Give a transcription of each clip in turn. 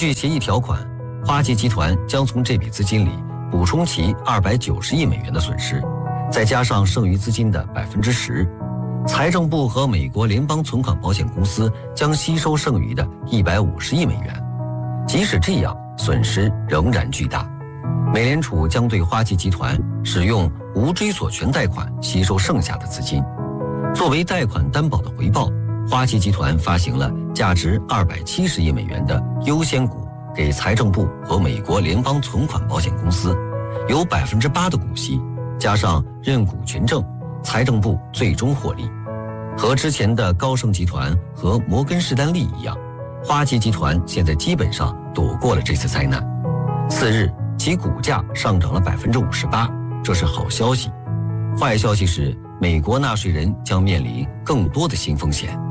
据协议条款，花旗集团将从这笔资金里补充其290亿美元的损失，再加上剩余资金的10%，财政部和美国联邦存款保险公司将吸收剩余的150亿美元。即使这样，损失仍然巨大。美联储将对花旗集团使用无追索权贷款吸收剩下的资金。作为贷款担保的回报，花旗集团发行了价值270亿美元的优先股给财政部和美国联邦存款保险公司，有8%的股息，加上认股权证，财政部最终获利。和之前的高盛集团和摩根士丹利一样，花旗集团现在基本上躲过了这次灾难。次日，其股价上涨了58%，这是好消息。坏消息是，美国纳税人将面临更多的新风险。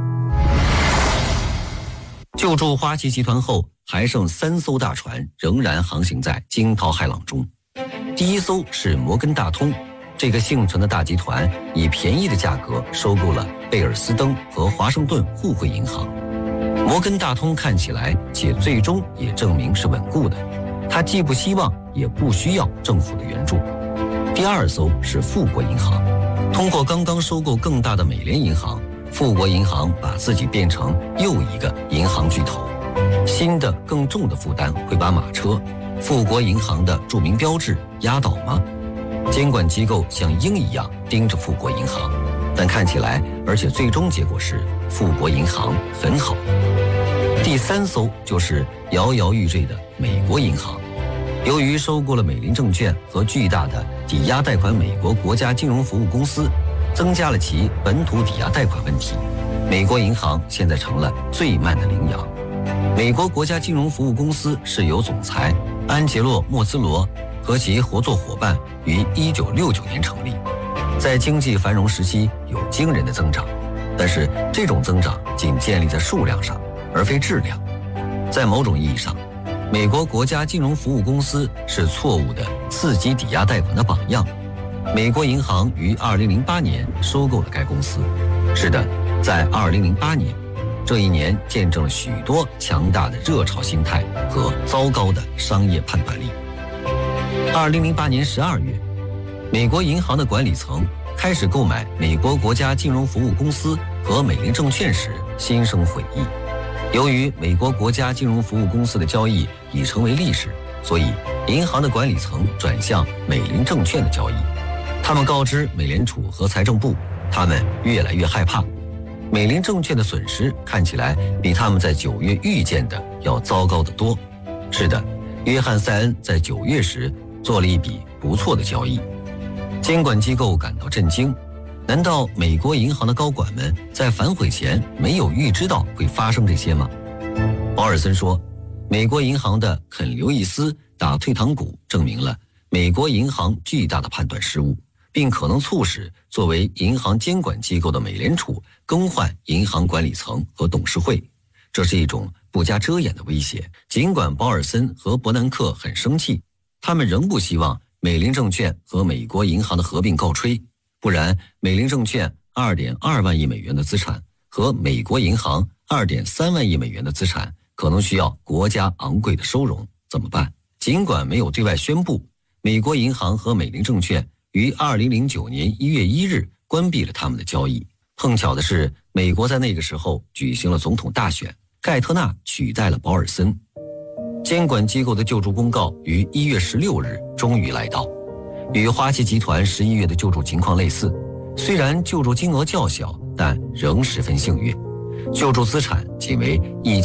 救助花旗集团后，还剩3艘大船仍然航行在惊涛骇浪中。第一艘是摩根大通，这个幸存的大集团以便宜的价格收购了贝尔斯登和华盛顿互惠银行。摩根大通看起来且最终也证明是稳固的，它既不希望也不需要政府的援助。第二艘是富国银行，通过刚刚收购更大的美联银行，富国银行把自己变成又一个银行巨头。新的更重的负担会把马车富国银行的著名标志压倒吗？监管机构像鹰一样盯着富国银行，但看起来，而且最终结果是富国银行很好。第3艘就是摇摇欲坠的美国银行。由于收购了美林证券和巨大的抵押贷款美国国家金融服务公司，增加了其本土抵押贷款问题，美国银行现在成了最慢的羚羊。美国国家金融服务公司是由总裁安杰洛·莫兹罗和其合作伙伴于1969年成立，在经济繁荣时期有惊人的增长，但是这种增长仅建立在数量上，而非质量。在某种意义上，美国国家金融服务公司是错误的刺激抵押贷款的榜样。美国银行于2008年收购了该公司。是的，在2008年，这一年见证了许多强大的热潮心态和糟糕的商业判断力。2008年12月，美国银行的管理层开始购买美国国家金融服务公司和美林证券时，心生悔意。由于美国国家金融服务公司的交易已成为历史，所以银行的管理层转向美林证券的交易。他们告知美联储和财政部，他们越来越害怕。美林证券的损失看起来比他们在9月预见的要糟糕得多。是的，约翰·塞恩在9月时做了一笔不错的交易。监管机构感到震惊，难道美国银行的高管们在反悔前没有预知到会发生这些吗？保尔森说，美国银行的肯·刘易斯打退堂鼓证明了美国银行巨大的判断失误，并可能促使作为银行监管机构的美联储更换银行管理层和董事会。这是一种不加遮掩的威胁。尽管保尔森和伯南克很生气，他们仍不希望美林证券和美国银行的合并告吹，不然美林证券2.2万亿美元的资产和美国银行2.3万亿美元的资产可能需要国家昂贵的收容，怎么办？尽管没有对外宣布，美国银行和美林证券于2009年1月1日关闭了他们的交易。碰巧的是，美国在那个时候举行了总统大选，盖特纳取代了保尔森。监管机构的救助公告于1月16日终于来到，与花旗集团11月的救助情况类似，虽然救助金额较小，但仍十分幸运。救助资产仅为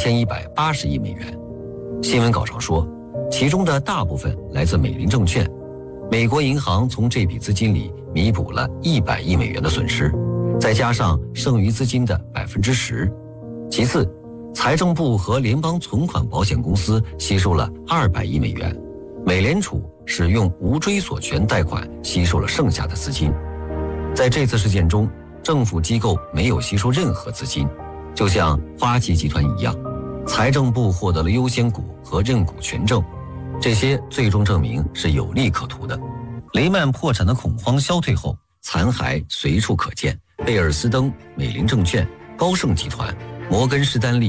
1180亿美元。新闻稿上说，其中的大部分来自美林证券，美国银行从这笔资金里弥补了100亿美元的损失，再加上剩余资金的10%。其次，财政部和联邦存款保险公司吸收了200亿美元，美联储使用无追索权贷款吸收了剩下的资金。在这次事件中，政府机构没有吸收任何资金，就像花旗集团一样，财政部获得了优先股和认股权证，这些最终证明是有利可图的。雷曼破产的恐慌消退后，残骸随处可见，贝尔斯登、美林证券、高盛集团、摩根士丹利、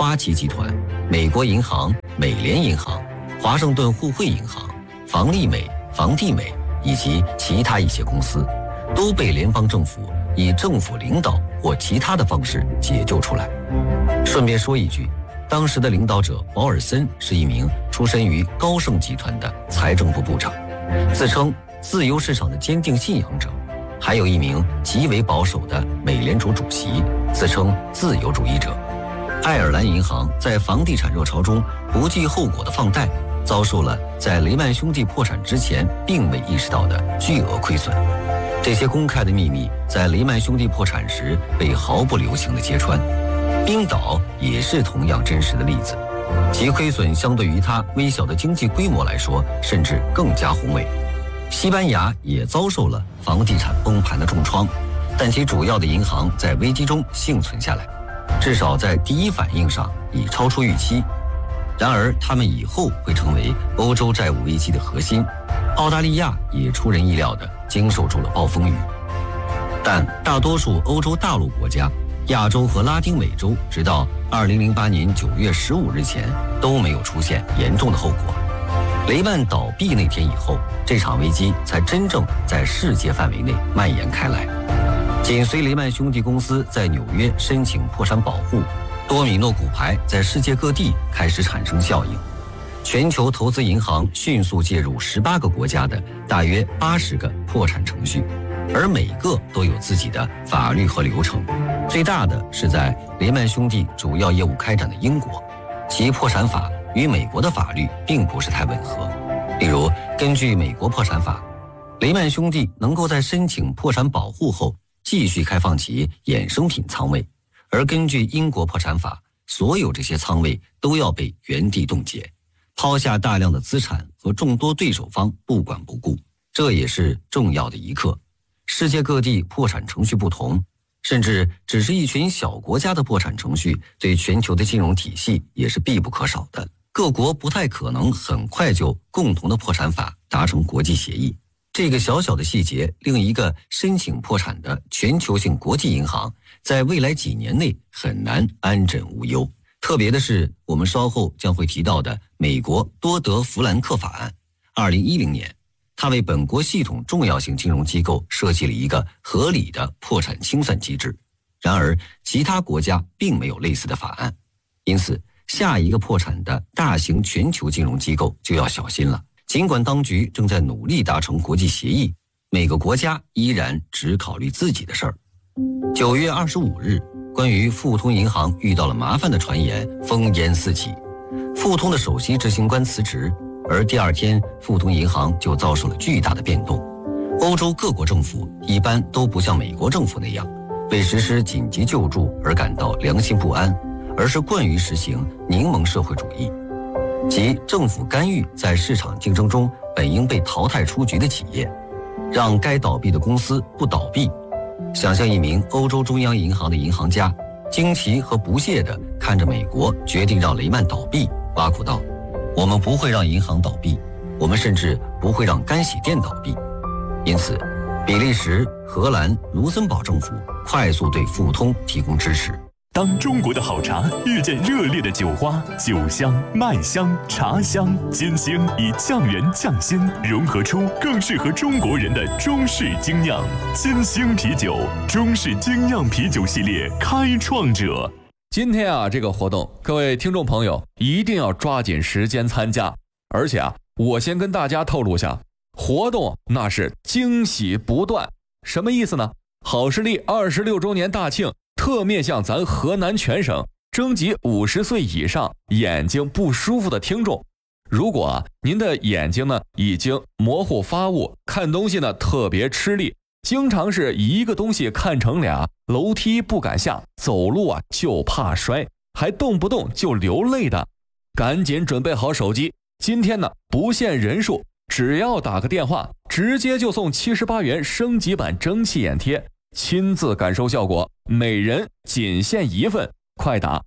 花旗集团、美国银行、美联银行、华盛顿互惠银行、房利美、房地美以及其他一些公司，都被联邦政府以政府领导或其他的方式解救出来。顺便说一句，当时的领导者保尔森是一名出身于高盛集团的财政部部长，自称自由市场的坚定信仰者，还有一名极为保守的美联储主席，自称自由主义者。爱尔兰银行在房地产热潮中不计后果的放贷，遭受了在雷曼兄弟破产之前并未意识到的巨额亏损。这些公开的秘密在雷曼兄弟破产时被毫不留情地揭穿。冰岛也是同样真实的例子，其亏损相对于它微小的经济规模来说，甚至更加宏伟。西班牙也遭受了房地产崩盘的重创，但其主要的银行在危机中幸存下来，至少在第一反应上已超出预期。然而他们以后会成为欧洲债务危机的核心。澳大利亚也出人意料地经受住了暴风雨，但大多数欧洲大陆国家、亚洲和拉丁美洲直到2008年9月15日前都没有出现严重的后果。雷曼倒闭那天以后，这场危机才真正在世界范围内蔓延开来。紧随雷曼兄弟公司在纽约申请破产保护，多米诺骨牌在世界各地开始产生效应。全球投资银行迅速介入18个国家的大约80个破产程序，而每个都有自己的法律和流程。最大的是在雷曼兄弟主要业务开展的英国，其破产法与美国的法律并不是太吻合。例如，根据美国破产法，雷曼兄弟能够在申请破产保护后继续开放其衍生品仓位，而根据英国破产法，所有这些仓位都要被原地冻结，抛下大量的资产和众多对手方不管不顾。这也是重要的一课。世界各地破产程序不同，甚至只是一群小国家的破产程序对全球的金融体系也是必不可少的。各国不太可能很快就共同的破产法达成国际协议。这个小小的细节令一个申请破产的全球性国际银行在未来几年内很难安枕无忧。特别的是，我们稍后将会提到的美国多德弗兰克法案，2010年，它为本国系统重要性金融机构设计了一个合理的破产清算机制。然而，其他国家并没有类似的法案，因此下一个破产的大型全球金融机构就要小心了。尽管当局正在努力达成国际协议，每个国家依然只考虑自己的事儿。9月25日，关于富通银行遇到了麻烦的传言烽烟四起，富通的首席执行官辞职，而第二天富通银行就遭受了巨大的变动。欧洲各国政府一般都不像美国政府那样为实施紧急救助而感到良心不安，而是惯于实行柠檬社会主义，即政府干预在市场竞争中本应被淘汰出局的企业，让该倒闭的公司不倒闭。想象一名欧洲中央银行的银行家惊奇和不屑地看着美国决定让雷曼倒闭，挖苦道：我们不会让银行倒闭，我们甚至不会让干洗店倒闭。因此，比利时、荷兰、卢森堡政府快速对富通提供支持。 当中国的好茶遇见热烈的酒花，酒香、麦香、茶香、金星以降元降心，融合出更适合中国人的中式精酿。金星啤酒，中式精酿啤酒系列开创者。 今天啊，这个活动，各位听众朋友一定要抓紧时间参加。而且啊，我先跟大家透露下，活动那是惊喜不断。什么意思呢？好视力26周年大庆，特面向咱河南全省征集50岁以上眼睛不舒服的听众。如果您的眼睛呢已经模糊发物，看东西呢特别吃力，经常是一个东西看成俩，楼梯不敢下，走路啊就怕摔，还动不动就流泪的，赶紧准备好手机。今天呢不限人数，只要打个电话，直接就送78元升级版蒸汽眼贴，亲自感受效果，每人仅限1份，快打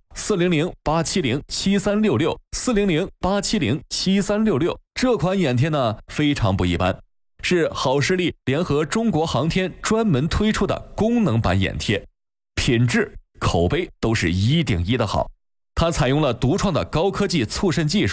400-870-7366 400-870-7366。这款眼贴呢非常不一般，是好视力联合中国航天专门推出的功能版眼贴，品质口碑都是1顶1的好。 它采用了独创的高科技促渗技术，